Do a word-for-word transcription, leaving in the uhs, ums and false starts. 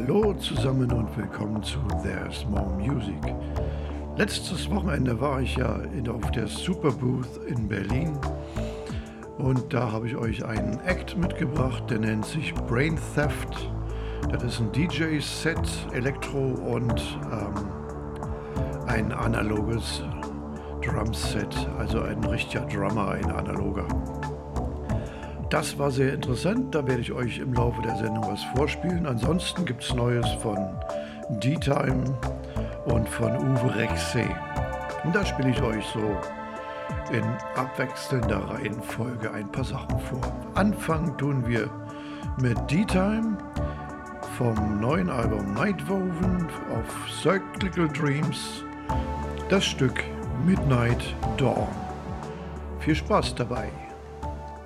Hallo zusammen und willkommen zu There's More Music. Letztes Wochenende war ich ja in, auf der Superbooth in Berlin und da habe ich euch einen Act mitgebracht, der nennt sich Brain Theft. Das ist ein D J-Set, Elektro und ähm, ein analoges Drumset, also ein richtiger Drummer, ein analoger. Das war sehr interessant, da werde ich euch im Laufe der Sendung was vorspielen. Ansonsten gibt es Neues von D-Time und von Uwe Rexé. Und da spiele ich euch so in abwechselnder Reihenfolge ein paar Sachen vor. Anfangen tun wir mit D-Time vom neuen Album Nightwoven auf Cyclical Dreams, das Stück Midnight Dawn. Viel Spaß dabei!